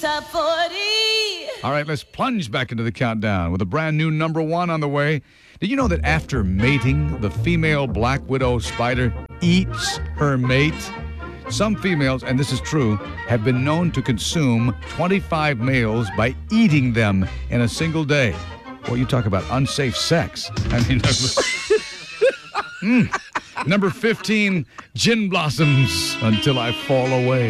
Top 40. All right, let's plunge back into the countdown with a brand new number one on the way. Did you know that after mating, the female black widow spider eats her mate? Some females, and this is true, have been known to consume 25 males by eating them in a single day. Well, you talk about unsafe sex. I mean, Number 15, Gin Blossoms, Until I Fall Away.